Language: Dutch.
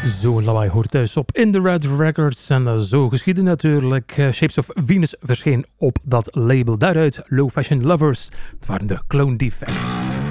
Zo'n lawaai hoort thuis op In The Red Records. En zo geschiedde natuurlijk. Shapes of Venus verscheen op dat label. Daaruit Low Fashion Lovers. Het waren de Clone Defects.